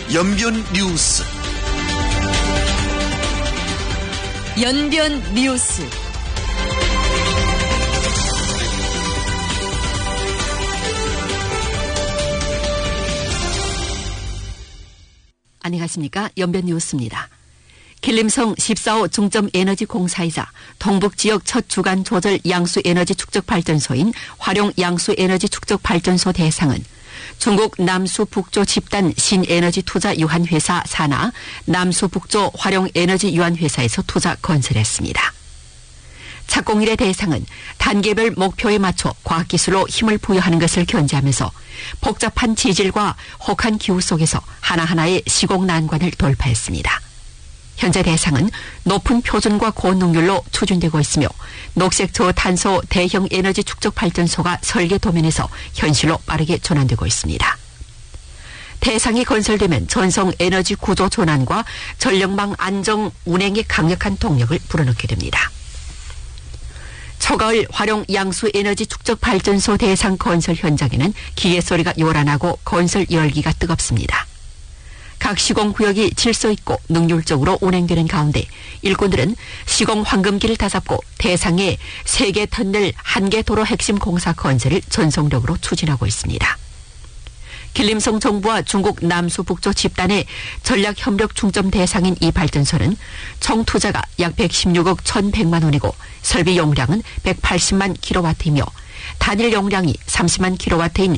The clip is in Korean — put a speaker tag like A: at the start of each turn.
A: 연변 뉴스.
B: 연변 뉴스. 안녕하십니까. 연변 뉴스입니다. 길림성 14호 중점에너지 공사이자 동북지역 첫 주간 조절 양수에너지 축적발전소인 활용 양수에너지 축적발전소 대상은 중국 남수북조 집단 신에너지 투자 유한회사 산하 남수북조 활용에너지 유한회사에서 투자 건설했습니다. 착공일의 대상은 단계별 목표에 맞춰 과학기술로 힘을 부여하는 것을 견지하면서 복잡한 지질과 혹한 기후 속에서 하나하나의 시공 난관을 돌파했습니다. 현재 대상은 높은 표준과 고능률로 추진되고 있으며 녹색 저탄소 대형 에너지 축적 발전소가 설계 도면에서 현실로 빠르게 전환되고 있습니다. 대상이 건설되면 전송 에너지 구조 전환과 전력망 안정 운행에 강력한 동력을 불어넣게 됩니다. 초가을 활용 양수 에너지 축적 발전소 대상 건설 현장에는 기계 소리가 요란하고 건설 열기가 뜨겁습니다. 각 시공구역이 질서 있고 능률적으로 운행되는 가운데 일꾼들은 시공 황금기를 다잡고 대상의 3개 터널 1개 도로 핵심 공사 건설을 전속력으로 추진하고 있습니다. 길림성 정부와 중국 남수북조 집단의 전략협력 중점 대상인 이 발전소는 총 투자가 약 116억 1,100만 원이고 설비 용량은 180만 킬로와트이며 단일 용량이 30만 킬로와트인